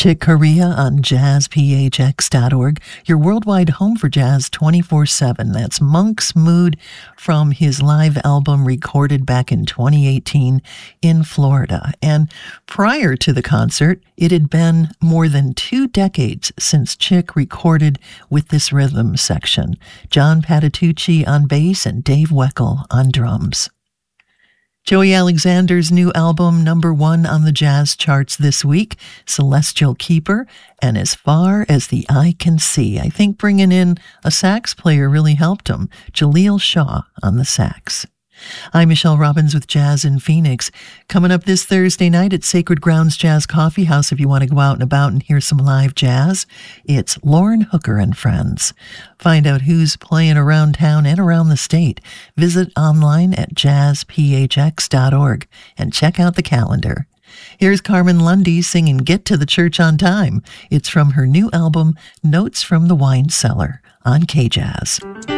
Chick Corea on jazzphx.org, your worldwide home for jazz 24/7. That's Monk's Mood from his live album recorded back in 2018 in Florida. And prior to the concert, it had been more than 2 decades since Chick recorded with this rhythm section. John Patitucci on bass and Dave Weckl on drums. Joey Alexander's new album, #1 on the jazz charts this week, Celestial Keeper, and As Far as the Eye Can See. I think bringing in a sax player really helped him. Jaleel Shaw on the sax. I'm Michelle Robbins with Jazz in Phoenix. Coming up this Thursday night at Sacred Grounds Jazz Coffee House, if you want to go out and about and hear some live jazz, it's Lauren Hooker and Friends. Find out who's playing around town and around the state. Visit online at jazzphx.org and check out the calendar. Here's Carmen Lundy singing Get to the Church on Time. It's from her new album, Notes from the Wine Cellar, on KJazz.